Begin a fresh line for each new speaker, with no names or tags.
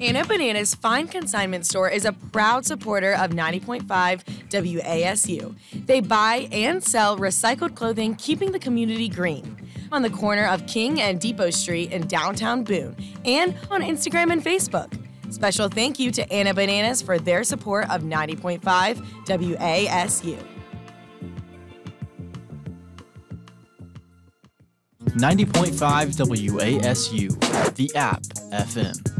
Anna Bananas Fine Consignment Store is a proud supporter of 90.5 WASU. They buy and sell recycled clothing, keeping the community green. On the corner of King and Depot Street in downtown Boone, and on Instagram and Facebook. Special thank you to Anna Bananas for their support of 90.5 WASU.
90.5 WASU, the app FM.